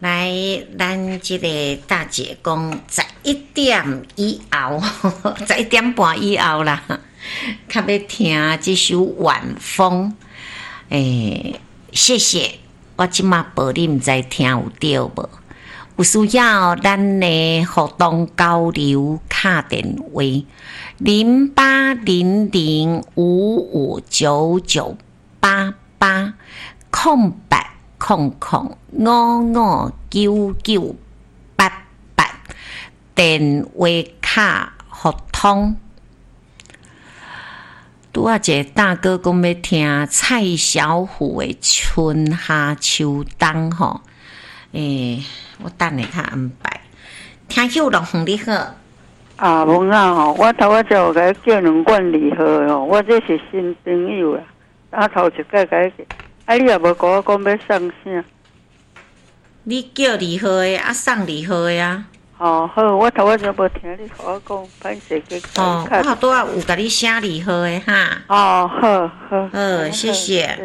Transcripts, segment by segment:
来，咱即个大姐讲11点以后，11点半以后啦，较要听这首《晚风》。谢谢，我即马报你毋知听有对无？有需要咱的互动交流，敲电话0800559988空白。00559988电话卡互通。拄仔一个大哥讲要听蔡小虎的《春夏秋冬》吼，我等下较安排。听友龙你好。 啊，蒙啊吼，我头仔有甲叫2罐礼盒吼，我这是新朋友啦，打头一届甲伊。你也无甲我讲要送啥？ 你叫礼盒的，送礼盒的啊？ 哦，好，我头仔无听你甲我讲，歹势去。 我好多有甲你写礼盒的哈。 哦，好。 谢谢。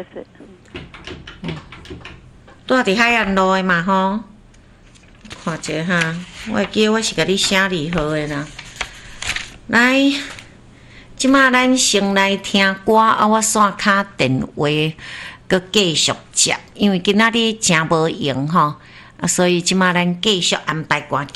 住伫海岸路的嘛吼，看者哈，我记得我是甲你写礼盒的啦。来，即马咱先来听歌，我线卡电话。佮继续接，因为今仔日真无闲吼，所以即马咱继续安排歌曲。